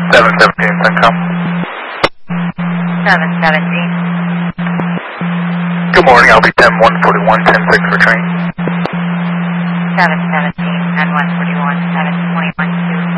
717 Syncom. 717. Good morning, I'll be 10-141, 10-6 for train. 717 and 141, 721, 2.